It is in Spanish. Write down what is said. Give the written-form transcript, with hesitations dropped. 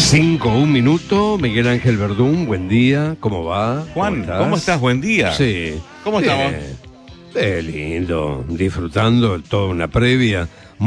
5, 1 minuto. Miguel Ángel Verdún, buen día. ¿Cómo va? Juan, ¿cómo estás? Buen día. Sí. ¿Cómo estamos? Lindo, disfrutando toda una previa.